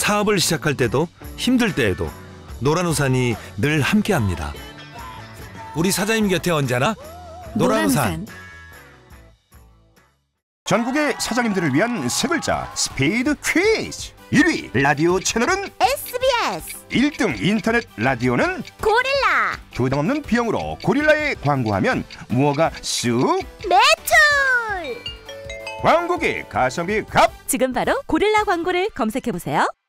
사업을 시작할 때도 힘들 때에도 노란우산이 늘 함께합니다. 우리 사장님 곁에 언제나 노란우산. 전국의 사장님들을 위한 세 글자 스피드 퀴즈. 1위 라디오 채널은 SBS. 1등 인터넷 라디오는 고릴라. 부담 없는 비용으로 고릴라에 광고하면 무허가 쑥 매출. 광고기 가성비 갑. 지금 바로 고릴라 광고를 검색해보세요.